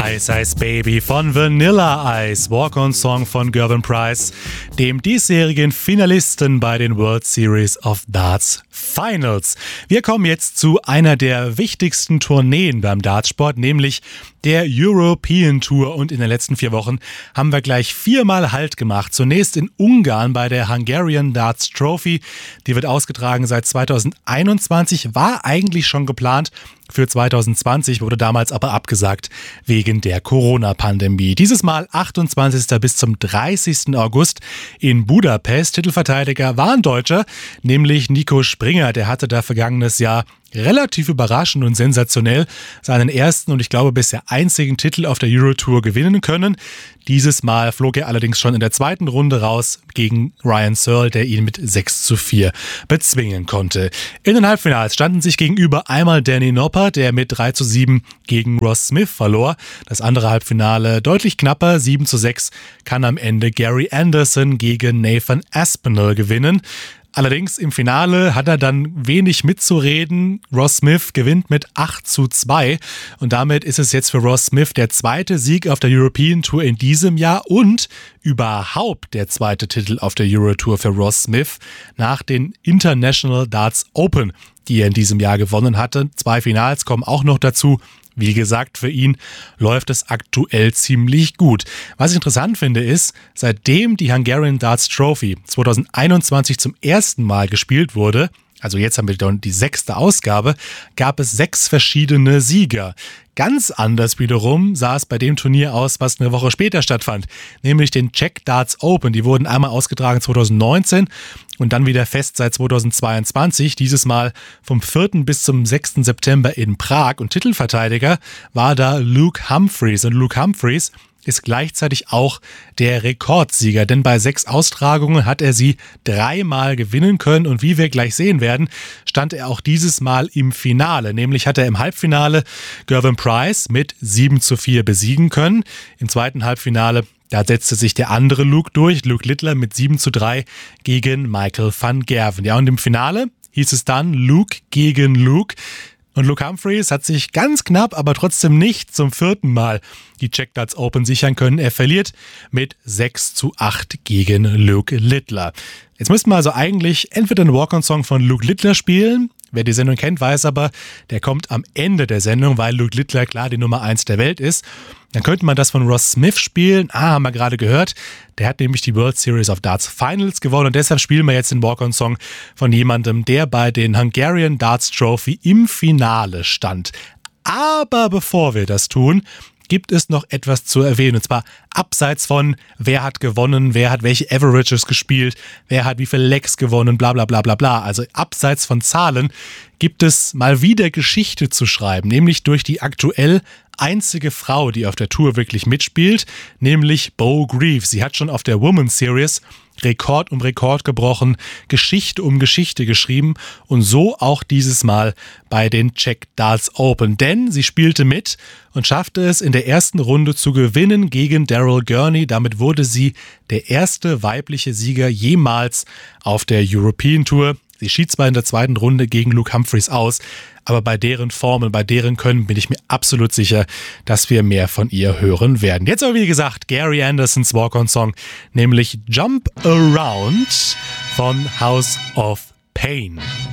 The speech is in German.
Ice Ice Baby von Vanilla Ice, Walk-on-Song von Gervin Price, dem diesjährigen Finalisten bei den World Series of Darts Finals. Wir kommen jetzt zu einer der wichtigsten Tourneen beim Dartsport, nämlich der European Tour, und in den letzten 4 Wochen haben wir gleich 4-mal Halt gemacht. Zunächst in Ungarn bei der Hungarian Darts Trophy. Die wird ausgetragen seit 2021, war eigentlich schon geplant für 2020, wurde damals aber abgesagt wegen der Corona-Pandemie. Dieses Mal 28. bis zum 30. August in Budapest. Titelverteidiger war ein Deutscher, nämlich Nico Springer. Der hatte da vergangenes Jahr relativ überraschend und sensationell seinen ersten und ich glaube bisher einzigen Titel auf der Eurotour gewinnen können. Dieses Mal flog er allerdings schon in der zweiten Runde raus gegen Ryan Searle, der ihn mit 6:4 bezwingen konnte. In den Halbfinals standen sich gegenüber einmal Danny Noppert, der mit 3:7 gegen Ross Smith verlor. Das andere Halbfinale deutlich knapper, 7:6 kann am Ende Gary Anderson gegen Nathan Aspinall gewinnen. Allerdings im Finale hat er dann wenig mitzureden. Ross Smith gewinnt mit 8:2 und damit ist es jetzt für Ross Smith der zweite Sieg auf der European Tour in diesem Jahr und überhaupt der zweite Titel auf der Eurotour für Ross Smith nach den International Darts Open, die er in diesem Jahr gewonnen hatte. 2 Finals kommen auch noch dazu. Wie gesagt, für ihn läuft es aktuell ziemlich gut. Was ich interessant finde ist, seitdem die Hungarian Darts Trophy 2021 zum ersten Mal gespielt wurde, also jetzt haben wir die 6. Ausgabe, gab es 6 verschiedene Sieger. Ganz anders wiederum sah es bei dem Turnier aus, was eine Woche später stattfand, nämlich den Czech Darts Open. Die wurden einmal ausgetragen 2019 und dann wieder fest seit 2022, dieses Mal vom 4. bis zum 6. September in Prag. Und Titelverteidiger war da Luke Humphries. Und Luke Humphries ist gleichzeitig auch der Rekordsieger, denn bei 6 Austragungen hat er sie 3-mal gewinnen können und wie wir gleich sehen werden, stand er auch dieses Mal im Finale, nämlich hat er im Halbfinale Gervin Price mit 7:4 besiegen können. Im zweiten Halbfinale, da setzte sich der andere Luke durch, Luke Littler mit 7:3 gegen Michael van Gerwen. Ja, und im Finale hieß es dann Luke gegen Luke. Und Luke Humphries hat sich ganz knapp, aber trotzdem nicht zum 4. Mal die Czech Darts Open sichern können. Er verliert mit 6:8 gegen Luke Littler. Jetzt müssten wir also eigentlich entweder einen Walk-on-Song von Luke Littler spielen. Wer die Sendung kennt, weiß aber, der kommt am Ende der Sendung, weil Luke Littler klar die Nummer 1 der Welt ist. Dann könnte man das von Ross Smith spielen. Haben wir gerade gehört. Der hat nämlich die World Series of Darts Finals gewonnen und deshalb spielen wir jetzt den Walk-on-Song von jemandem, der bei den Hungarian Darts Trophy im Finale stand. Aber bevor wir das tun, gibt es noch etwas zu erwähnen. Und zwar abseits von, wer hat gewonnen, wer hat welche Averages gespielt, wer hat wie viele Legs gewonnen, bla bla bla bla bla. Also abseits von Zahlen gibt es mal wieder Geschichte zu schreiben, nämlich durch die aktuell einzige Frau, die auf der Tour wirklich mitspielt, nämlich Bo Greaves. Sie hat schon auf der Women's Series Rekord um Rekord gebrochen, Geschichte um Geschichte geschrieben und so auch dieses Mal bei den Czech Darts Open. Denn sie spielte mit und schaffte es in der ersten Runde zu gewinnen gegen Daryl Gurney. Damit wurde sie der erste weibliche Sieger jemals auf der European Tour. Sie schied zwar in der zweiten Runde gegen Luke Humphries aus, aber bei deren Formen, bei deren Können bin ich mir absolut sicher, dass wir mehr von ihr hören werden. Jetzt aber wie gesagt Gary Andersons Walk-on-Song, nämlich Jump Around von House of Pain.